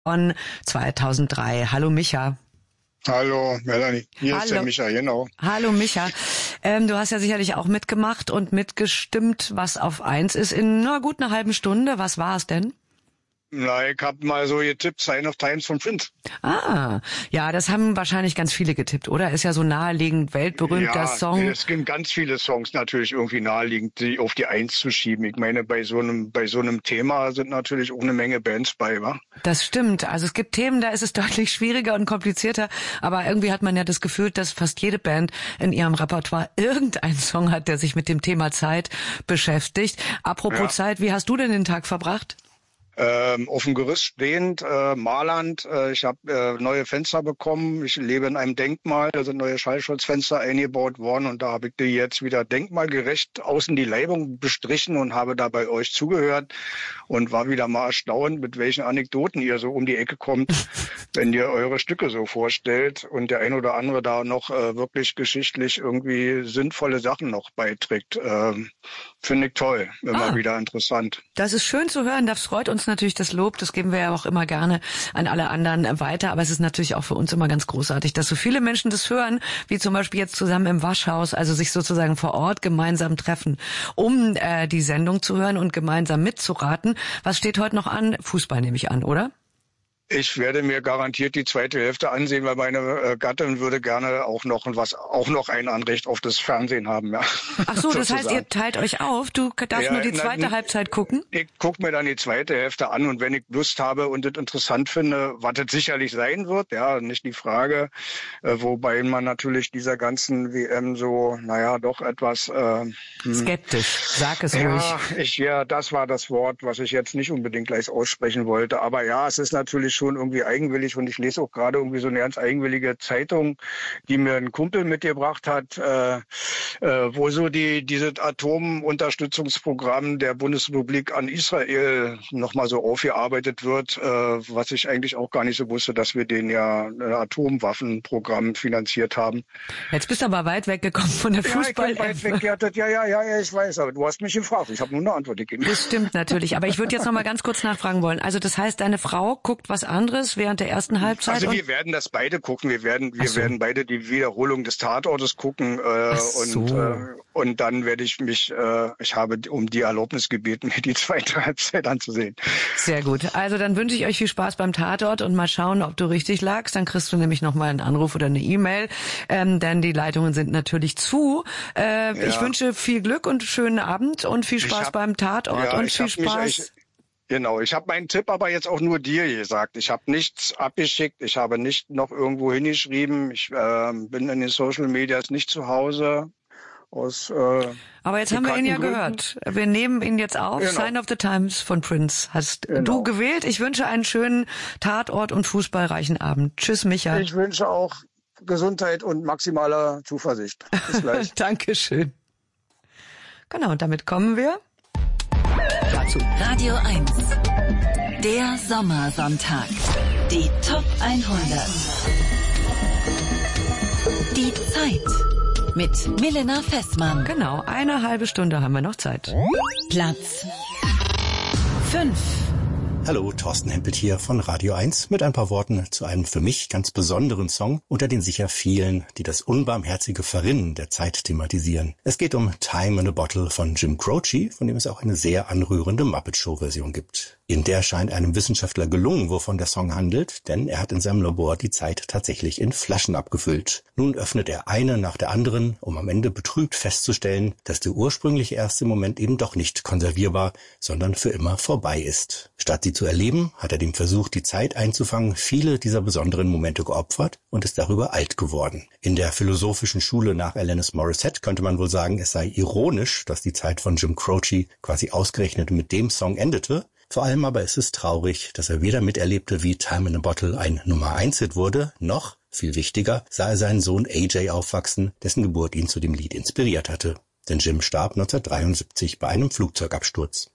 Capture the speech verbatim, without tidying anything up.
von zweitausenddrei. Hallo Micha. Hallo Melanie, hier Hallo. Ist der Micha, genau. Hallo Micha, ähm, du hast ja sicherlich auch mitgemacht und mitgestimmt, was auf eins ist in na gut einer halben Stunde. Was war es denn? Na, ich hab mal so getippt, Sign of Times von Prince. Ah, ja, das haben wahrscheinlich ganz viele getippt, oder? Ist ja so naheliegend, weltberühmter ja, Song. Es gibt ganz viele Songs natürlich irgendwie naheliegend, die auf die Eins zu schieben. Ich meine, bei so einem bei so einem Thema sind natürlich auch eine Menge Bands bei, wa? Das stimmt. Also es gibt Themen, da ist es deutlich schwieriger und komplizierter, aber irgendwie hat man ja das Gefühl, dass fast jede Band in ihrem Repertoire irgendeinen Song hat, der sich mit dem Thema Zeit beschäftigt. Apropos ja. Zeit, wie hast du denn den Tag verbracht? Ähm, auf dem Gerüst stehend, äh, Marland. Äh, ich habe äh, neue Fenster bekommen. Ich lebe in einem Denkmal, da sind neue Schallschutzfenster eingebaut worden und da habe ich die jetzt wieder denkmalgerecht außen die Leibung bestrichen und habe da bei euch zugehört und war wieder mal erstaunt, mit welchen Anekdoten ihr so um die Ecke kommt, wenn ihr eure Stücke so vorstellt und der ein oder andere da noch äh, wirklich geschichtlich irgendwie sinnvolle Sachen noch beiträgt. Ähm, Finde ich toll, immer ah, wieder interessant. Das ist schön zu hören, das freut uns natürlich, das Lob, das geben wir ja auch immer gerne an alle anderen weiter, aber es ist natürlich auch für uns immer ganz großartig, dass so viele Menschen das hören, wie zum Beispiel jetzt zusammen im Waschhaus, also sich sozusagen vor Ort gemeinsam treffen, um äh, die Sendung zu hören und gemeinsam mitzuraten. Was steht heute noch an? Fußball nehme ich an, oder? Ich werde mir garantiert die zweite Hälfte ansehen, weil meine äh, Gattin würde gerne auch noch was, auch noch ein Anrecht auf das Fernsehen haben. Ja. Ach so, das heißt, ihr teilt euch auf. Du darfst ja, nur die zweite na, Halbzeit gucken? Ich gucke mir dann die zweite Hälfte an und wenn ich Lust habe und es interessant finde, was es sicherlich sein wird, ja, nicht die Frage, äh, wobei man natürlich dieser ganzen W M so, naja, doch etwas äh, skeptisch. Sag es ja, ruhig. Ich, ja, das war das Wort, was ich jetzt nicht unbedingt gleich aussprechen wollte. Aber ja, es ist natürlich schon irgendwie eigenwillig und ich lese auch gerade irgendwie so eine ganz eigenwillige Zeitung, die mir ein Kumpel mitgebracht hat, äh, äh, wo so die dieses Atomunterstützungsprogramm der Bundesrepublik an Israel nochmal so aufgearbeitet wird, äh, was ich eigentlich auch gar nicht so wusste, dass wir den ja ein Atomwaffenprogramm finanziert haben. Jetzt bist du aber weit weggekommen von der Fußball. Ja, ich bin weit weg, ja, ja, ja, ja, ja, ich weiß, aber du hast mich gefragt, ich habe nur eine Antwort gegeben. Das stimmt natürlich, aber ich würde jetzt noch mal ganz kurz nachfragen wollen. Also das heißt, deine Frau guckt was anderes während der ersten Halbzeit? Also wir werden das beide gucken. Wir werden, wir so. werden beide die Wiederholung des Tatortes gucken äh, so. und äh, und dann werde ich mich, äh, ich habe um die Erlaubnis gebeten, mir die zweite Halbzeit anzusehen. Sehr gut. Also dann wünsche ich euch viel Spaß beim Tatort und mal schauen, ob du richtig lagst. Dann kriegst du nämlich noch mal einen Anruf oder eine E-Mail, ähm, denn die Leitungen sind natürlich zu. Äh, ja. Ich wünsche viel Glück und schönen Abend und viel Spaß hab, beim Tatort ja, und viel Spaß. Mich, Genau, ich habe meinen Tipp aber jetzt auch nur dir gesagt. Ich habe nichts abgeschickt, ich habe nicht noch irgendwo hingeschrieben. Ich äh, bin in den Social Medias nicht zu Hause. Aus, äh, aber jetzt haben wir ihn ja Gründen. gehört. Wir nehmen ihn jetzt auf. Genau. Sign of the Times von Prince hast genau. du gewählt. Ich wünsche einen schönen Tatort und fußballreichen Abend. Tschüss, Micha. Ich wünsche auch Gesundheit und maximaler Zuversicht. Bis gleich. Dankeschön. Genau, und damit kommen wir dazu. Radio eins. Der Sommersonntag. Die Top hundert. Die Zeit. Mit Milena Fessmann. Genau, eine halbe Stunde haben wir noch Zeit. Platz fünf. Hallo, Thorsten Hempelt hier von Radio eins mit ein paar Worten zu einem für mich ganz besonderen Song unter den sicher vielen, die das unbarmherzige Verrinnen der Zeit thematisieren. Es geht um Time in a Bottle von Jim Croce, von dem es auch eine sehr anrührende Muppet-Show-Version gibt. In der scheint einem Wissenschaftler gelungen, wovon der Song handelt, denn er hat in seinem Labor die Zeit tatsächlich in Flaschen abgefüllt. Nun öffnet er eine nach der anderen, um am Ende betrübt festzustellen, dass der ursprüngliche erste Moment eben doch nicht konservierbar, sondern für immer vorbei ist. Statt sie zu erleben, hat er dem Versuch, die Zeit einzufangen, viele dieser besonderen Momente geopfert und ist darüber alt geworden. In der philosophischen Schule nach Alanis Morissette könnte man wohl sagen, es sei ironisch, dass die Zeit von Jim Croce quasi ausgerechnet mit dem Song endete. Vor allem aber ist es traurig, dass er weder miterlebte, wie Time in a Bottle ein Nummer eins Hit wurde, noch, viel wichtiger, sah er seinen Sohn A J aufwachsen, dessen Geburt ihn zu dem Lied inspiriert hatte. Denn Jim starb neunzehnhundertdreiundsiebzig bei einem Flugzeugabsturz.